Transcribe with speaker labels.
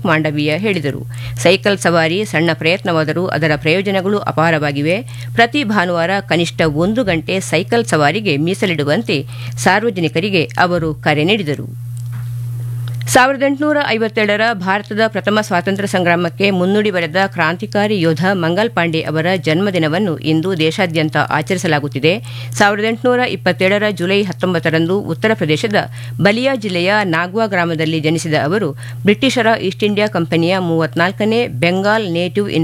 Speaker 1: ಮನ್ಸುಖ್ ಮಾಂಡವೀಯ ಹೇಳಿದರು. ಸೈಕಲ್ ಸವಾರಿ ಸಣ್ಣ ಪ್ರಯತ್ನವಾದರೂ ಅದರ ಪ್ರಯೋಜನಗಳು ಅಪಾರವಾಗಿವೆ. ಪ್ರತಿ ಭಾನುವಾರ ಕನಿಷ್ಠ 1 ಗಂಟೆ ಸೈಕಲ್ ಸವಾರಿಗೆ ಮೀಸಲಿಡುವಂತೆ ಸಾರ್ವಜನಿಕರಿಗೆ ಅವರು ಕರೆ ನೀಡಿದರು. 1857ರ ಭಾರತದ ಪ್ರಥಮ ಸ್ವಾತಂತ್ರ್ಯ ಸಂಗ್ರಾಮಕ್ಕೆ ಮುನ್ನುಡಿ ಬರೆದ ಕ್ರಾಂತಿಕಾರಿ ಯೋಧ ಮಂಗಲ್ ಪಾಂಡೆ ಅವರ ಜನ್ಮದಿನವನ್ನು ಇಂದು ದೇಶಾದ್ಯಂತ ಆಚರಿಸಲಾಗುತ್ತಿದೆ. 1827ರ ಜುಲೈ 19ರಂದು ಉತ್ತರ ಪ್ರದೇಶದ ಬಲಿಯಾ ಜಿಲ್ಲೆಯ ನಾಗ್ವಾ ಗ್ರಾಮದಲ್ಲಿ ಜನಿಸಿದ ಅವರು ಬ್ರಿಟಿಷರ ಈಸ್ಟ್ ಇಂಡಿಯಾ ಕಂಪನಿಯ 34ನೇ ಬೆಂಗಾಲ್ ನೇಟಿವ್